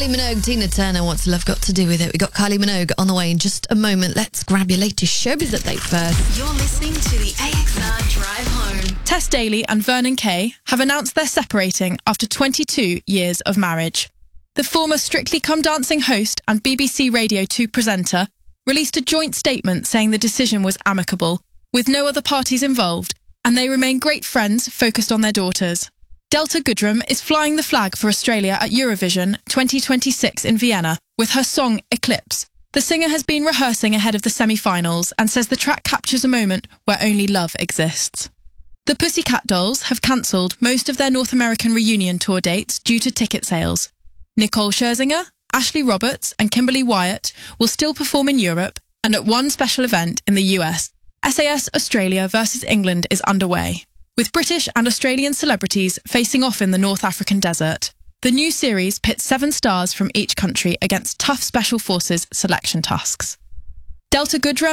Kylie Minogue, Tina Turner, What's Love Got to Do With It? We got Kylie Minogue on the way in just a moment. Let's grab your latest showbiz update first. You're listening to the AXR Drive Home. Tess Daly and Vernon Kay have announced they're separating after 22 years of marriage. The former Strictly Come Dancing host and BBC Radio 2 presenter released a joint statement saying the decision was amicable, with no other parties involved, and they remain great friends focused on their daughters. Delta Goodrem is flying the flag for Australia at Eurovision 2026 in Vienna with her song Eclipse. The singer has been rehearsing ahead of the semi-finals and says the track captures a moment where only love exists. The Pussycat Dolls have cancelled most of their North American reunion tour dates due to ticket sales. Nicole Scherzinger, Ashley Roberts and Kimberly Wyatt will still perform in Europe, and at one special event in the US, SAS Australia vs England is underway, with British and Australian celebrities facing off in the North African desert. The new series pits 7 stars from each country against tough special forces selection tasks. Delta Goodrem